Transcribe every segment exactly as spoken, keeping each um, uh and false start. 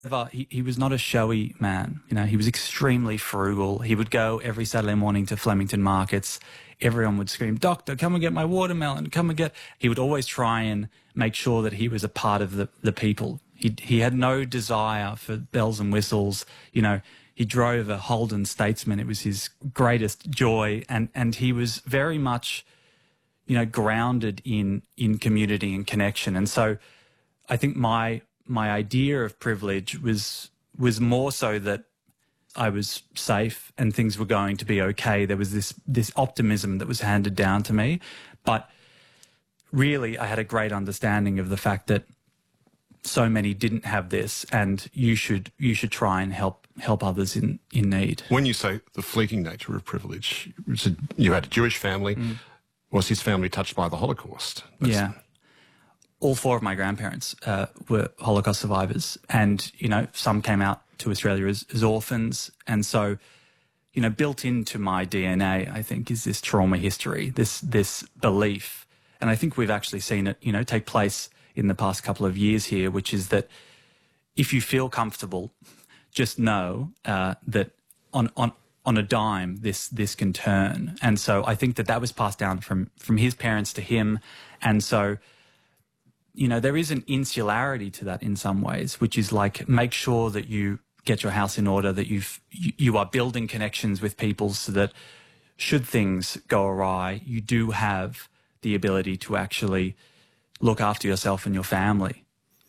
But he, he was not a showy man. You know, he was extremely frugal. He would go every Saturday morning to Flemington markets. Everyone would scream, "Doctor, come and get my watermelon, come and get..." He would always try and make sure that he was a part of the, the people. He, he had no desire for bells and whistles. You know, he drove a Holden Statesman. It was his greatest joy. And, and he was very much, you know, grounded in, in community and connection. And so I think my... my idea of privilege was was more so that I was safe and things were going to be okay. There was this this optimism that was handed down to me, but really I had a great understanding of the fact that so many didn't have this, and you should you should try and help help others in in need. When you say the fleeting nature of privilege, you had a Jewish family. Mm. Was his family touched by the Holocaust? That's yeah. All four of my grandparents uh, were Holocaust survivors, and, you know, some came out to Australia as, as orphans. And so, you know, built into my D N A, I think, is this trauma history, this, this belief. And I think we've actually seen it, you know, take place in the past couple of years here, which is that if you feel comfortable, just know uh, that on, on, on a dime, this, this can turn. And so I think that that was passed down from, from his parents to him. And so, you know, there is an insularity to that in some ways, which is like, make sure that you get your house in order, that you've, you, you are building connections with people so that should things go awry, you do have the ability to actually look after yourself and your family.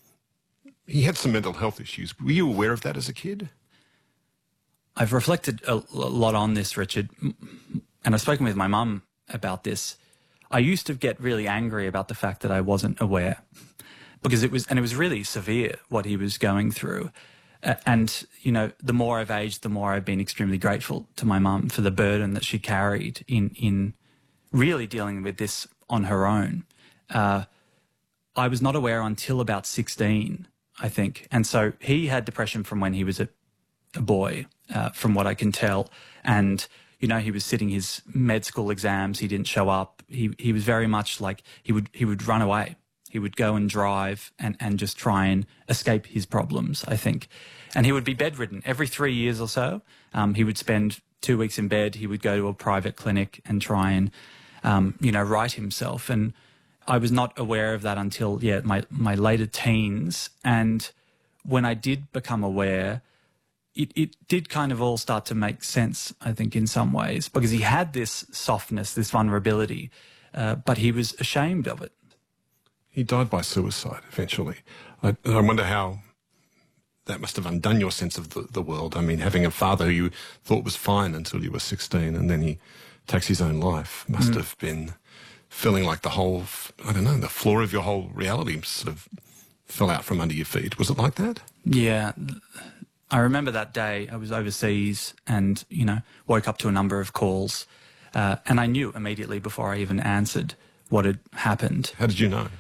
He had some mental health issues. Were you aware of that as a kid? I've reflected a lot on this, Richard, and I've spoken with my mum about this. I used to get really angry about the fact that I wasn't aware, because it was, and it was really severe what he was going through. Uh, and, you know, the more I've aged, the more I've been extremely grateful to my mum for the burden that she carried in, in really dealing with this on her own. Uh, I was not aware until about sixteen, I think. And so he had depression from when he was a, a boy, uh, from what I can tell. And, you know, he was sitting his med school exams. He didn't show up. He he was very much like he would he would run away. He would go and drive and, and just try and escape his problems, I think. And he would be bedridden every three years or so. Um, he would spend two weeks in bed. He would go to a private clinic and try and, um, you know, right himself. And I was not aware of that until, yeah, my, my later teens. And when I did become aware, It, it did kind of all start to make sense, I think, in some ways, because he had this softness, this vulnerability, uh, but he was ashamed of it. He died by suicide eventually. I, I wonder how that must have undone your sense of the, the world. I mean, having a father who you thought was fine until you were sixteen and then he takes his own life must mm. have been feeling like the whole, I don't know, the floor of your whole reality sort of fell out from under your feet. Was it like that? Yeah. I remember that day I was overseas and, you know, woke up to a number of calls uh, and I knew immediately before I even answered what had happened. How did you know?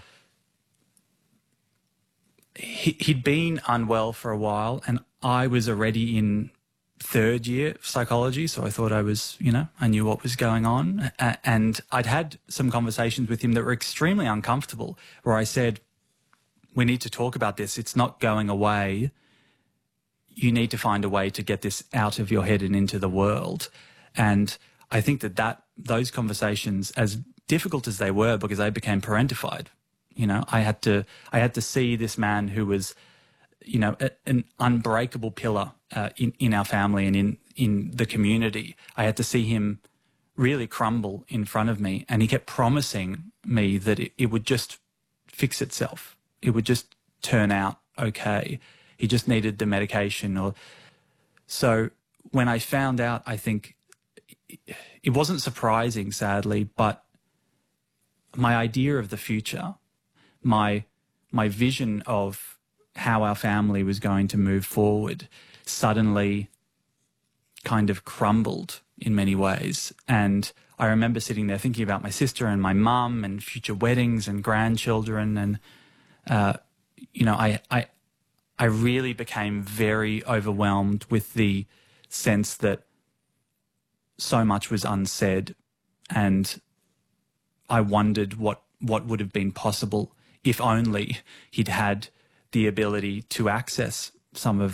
He, he'd been unwell for a while and I was already in third year psychology, so I thought I was, you know, I knew what was going on. Uh, and I'd had some conversations with him that were extremely uncomfortable where I said, we need to talk about this. It's not going away. You need to find a way to get this out of your head and into the world. And I think that, that those conversations, as difficult as they were, because they became parentified, you know, I had to, I had to see this man who was, you know, a, an unbreakable pillar uh, in, in our family and in, in the community. I had to see him really crumble in front of me. And he kept promising me that it, it would just fix itself. It would just turn out okay. He just needed the medication. Or so when I found out, I think it wasn't surprising, sadly, but my idea of the future, my my vision of how our family was going to move forward suddenly kind of crumbled in many ways. And I remember sitting there thinking about my sister and my mum and future weddings and grandchildren. And, uh, you know, I, I, I really became very overwhelmed with the sense that so much was unsaid. And I wondered what, what would have been possible if only he'd had the ability to access some of